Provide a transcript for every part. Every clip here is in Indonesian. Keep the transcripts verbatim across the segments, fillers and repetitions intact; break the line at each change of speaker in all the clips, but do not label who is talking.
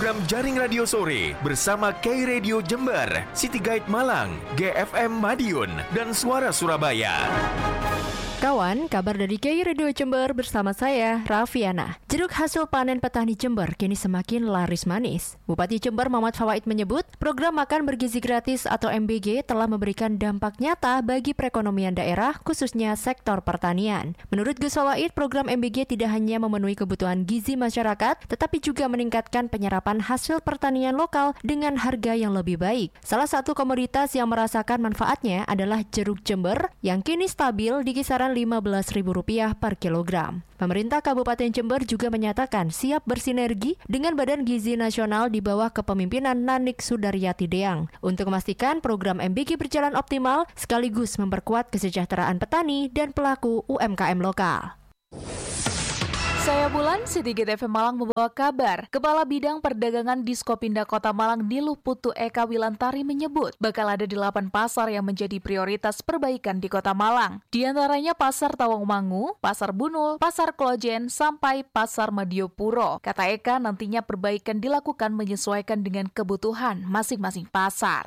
program Jaring Radio Sore bersama K Radio Jember, City Guide Malang, G F M Madiun, dan Suara Surabaya.
Kawan, kabar dari K Radio Jember bersama saya, Raffiana. Jeruk hasil panen petani Jember kini semakin laris manis. Bupati Jember Muhammad Fawaid menyebut, program makan bergizi gratis atau M B G telah memberikan dampak nyata bagi perekonomian daerah, khususnya sektor pertanian. Menurut Gus Fawaid, program M B G tidak hanya memenuhi kebutuhan gizi masyarakat, tetapi juga meningkatkan penyerapan hasil pertanian lokal dengan harga yang lebih baik. Salah satu komoditas yang merasakan manfaatnya adalah jeruk Jember yang kini stabil di kisaran lima belas ribu rupiah per kilogram. Pemerintah Kabupaten Jember juga menyatakan siap bersinergi dengan Badan Gizi Nasional di bawah kepemimpinan Nanik Sudaryati Deang untuk memastikan program M B G berjalan optimal sekaligus memperkuat kesejahteraan petani dan pelaku U M K M lokal.
Saya Bulan, City Guide F M Malang membawa kabar. Kepala Bidang Perdagangan Diskopinda Kota Malang Niluh Putu Eka Wilantari menyebut bakal ada delapan pasar yang menjadi prioritas perbaikan di Kota Malang. Di antaranya Pasar Tawangmangu, Pasar Bunul, Pasar Klojen, sampai Pasar Madiopuro. Kata Eka, nantinya perbaikan dilakukan menyesuaikan dengan kebutuhan masing-masing pasar.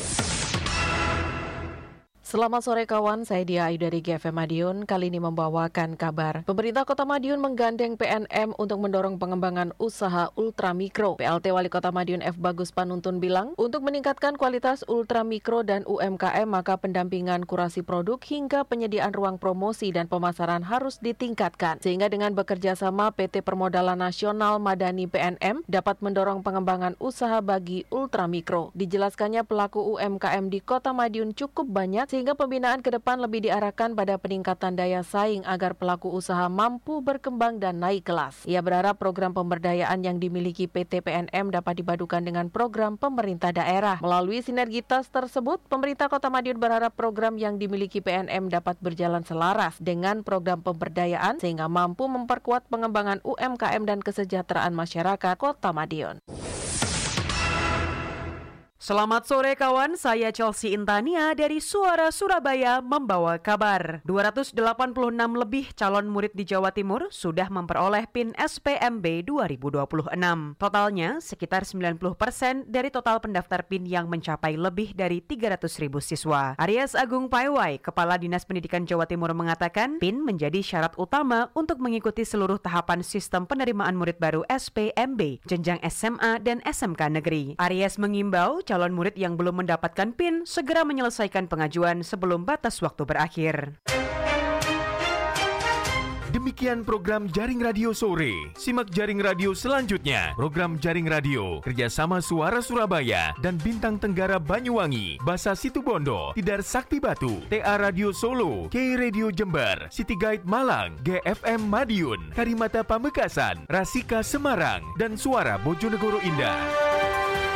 Selamat sore kawan, saya Dia Ayu dari G F M Madiun. Kali ini membawakan kabar. Pemerintah Kota Madiun menggandeng P N M untuk mendorong pengembangan usaha ultramikro. P L T Wali Kota Madiun F. Bagus Panuntun bilang, untuk meningkatkan kualitas ultramikro dan U M K M, maka pendampingan kurasi produk hingga penyediaan ruang promosi dan pemasaran harus ditingkatkan. Sehingga dengan bekerja sama P T Permodalan Nasional Madani P N M dapat mendorong pengembangan usaha bagi ultramikro. Dijelaskannya pelaku U M K M di Kota Madiun cukup banyak, sehingga pembinaan ke depan lebih diarahkan pada peningkatan daya saing agar pelaku usaha mampu berkembang dan naik kelas. Ia berharap program pemberdayaan yang dimiliki P T P N M dapat dipadukan dengan program pemerintah daerah. Melalui sinergitas tersebut, pemerintah Kota Madiun berharap program yang dimiliki P N M dapat berjalan selaras dengan program pemberdayaan sehingga mampu memperkuat pengembangan U M K M dan kesejahteraan masyarakat Kota Madiun.
Selamat sore kawan, saya Chelsea Intania dari Suara Surabaya membawa kabar. dua ratus delapan puluh enam lebih calon murid di Jawa Timur sudah memperoleh P I N S P M B dua ribu dua puluh enam. Totalnya sekitar sembilan puluh persen dari total pendaftar P I N yang mencapai lebih dari tiga ratus ribu siswa. Aries Agung Paiwai, Kepala Dinas Pendidikan Jawa Timur mengatakan P I N menjadi syarat utama untuk mengikuti seluruh tahapan sistem penerimaan murid baru S P M B, jenjang S M A dan S M K negeri. Aries mengimbau calon murid yang belum mendapatkan P I N segera menyelesaikan pengajuan sebelum batas waktu berakhir.
Demikian program Jaring Radio Sore. Simak Jaring Radio selanjutnya. Program Jaring Radio kerjasama Suara Surabaya dan Bintang Tenggara Banyuwangi, Basa Situbondo, Tidar Sakti Batu, T A Radio Solo, K Radio Jember, City Guide Malang, G F M Madiun, Karimata Pamekasan, Rasika Semarang, dan Suara Bojonegoro Indah.